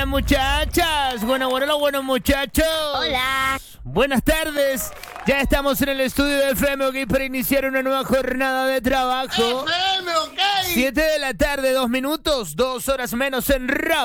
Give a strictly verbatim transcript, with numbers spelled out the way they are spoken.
las muchachas. Bueno, bueno, los buenos muchachos. Hola. Buenas tardes. Ya estamos en el estudio de F M OK para iniciar una nueva jornada de trabajo. F M OK. Siete de la tarde, dos minutos, dos horas menos en Rap.